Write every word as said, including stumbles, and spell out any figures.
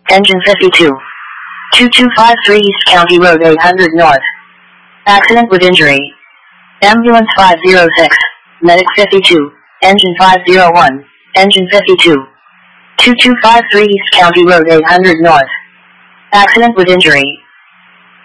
Engine fifty-two. two two five three East County Road eight hundred North. Accident with injury. Ambulance five zero six. Medic fifty-two. Engine five zero one. Engine fifty-two. two two five three East County Road eight hundred North. Accident with injury.